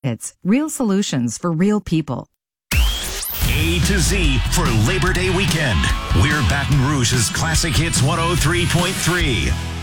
It's real solutions for real people. A to Z for Labor Day weekend. We're Baton Rouge's Classic Hits 103.3.